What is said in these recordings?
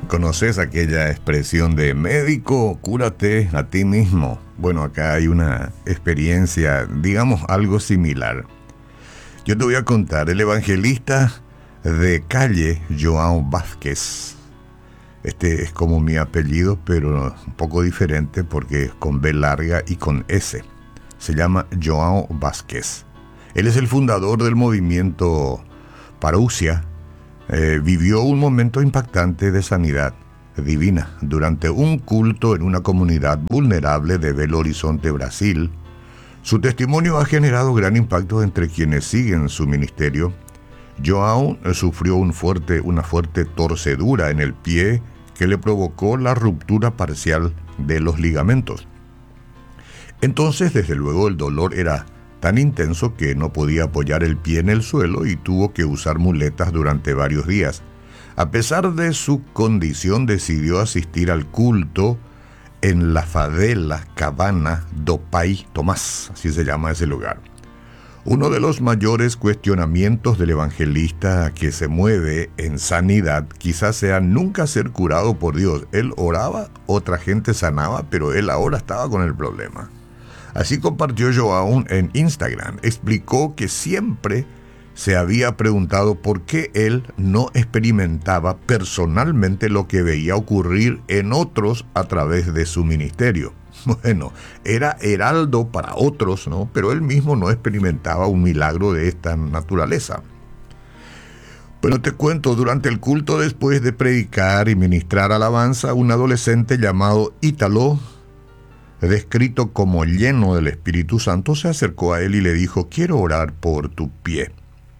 ¿Conoces aquella expresión de médico, cúrate a ti mismo? Bueno, acá hay una experiencia, digamos, algo similar. Yo te voy a contar, el evangelista de calle, João Vázquez. Este es como mi apellido, pero un poco diferente porque es con B larga y con S. Se llama João Vázquez. Él es el fundador del movimiento Parousia. Vivió un momento impactante de sanidad divina durante un culto en una comunidad vulnerable de Belo Horizonte, Brasil. Su testimonio ha generado gran impacto entre quienes siguen su ministerio. João sufrió una fuerte torcedura en el pie que le provocó la ruptura parcial de los ligamentos. Entonces, desde luego, el dolor era tan intenso que no podía apoyar el pie en el suelo y tuvo que usar muletas durante varios días. A pesar de su condición, decidió asistir al culto en la favela Cabana do Pai Tomás, así se llama ese lugar. Uno de los mayores cuestionamientos del evangelista que se mueve en sanidad quizás sea nunca ser curado por Dios. Él oraba, otra gente sanaba, pero él ahora estaba con el problema. Así compartió João en Instagram. Explicó que siempre se había preguntado por qué él no experimentaba personalmente lo que veía ocurrir en otros a través de su ministerio. Bueno, era heraldo para otros, ¿no? Pero él mismo no experimentaba un milagro de esta naturaleza. Pero te cuento, durante el culto, después de predicar y ministrar alabanza, un adolescente llamado Ítalo, descrito como lleno del Espíritu Santo, se acercó a él y le dijo: quiero orar por tu pie.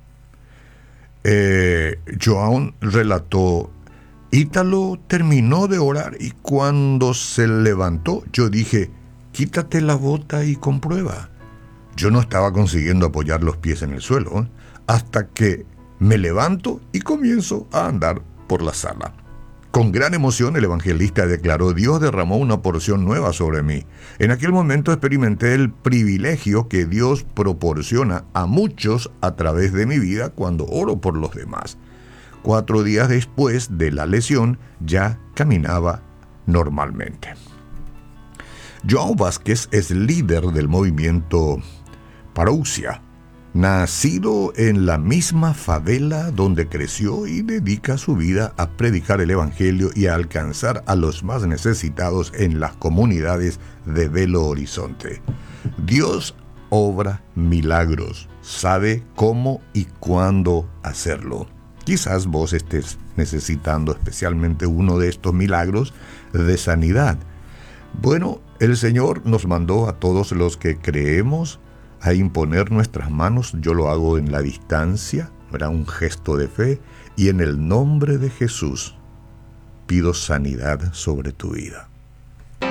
João relató: Ítalo terminó de orar y cuando se levantó, yo dije: quítate la bota y comprueba. Yo no estaba consiguiendo apoyar los pies en el suelo, hasta que me levanto y comienzo a andar por la sala. Con gran emoción, el evangelista declaró: Dios derramó una porción nueva sobre mí. En aquel momento experimenté el privilegio que Dios proporciona a muchos a través de mi vida cuando oro por los demás. 4 días después de la lesión, ya caminaba normalmente. João Vázquez es líder del movimiento Parousia, nacido en la misma favela donde creció, y dedica su vida a predicar el evangelio y a alcanzar a los más necesitados en las comunidades de Belo Horizonte. Dios obra milagros, sabe cómo y cuándo hacerlo. Quizás vos estés necesitando especialmente uno de estos milagros de sanidad. Bueno, el Señor nos mandó a todos los que creemos a imponer nuestras manos. Yo lo hago en la distancia, era un gesto de fe, y en el nombre de Jesús pido sanidad sobre tu vida.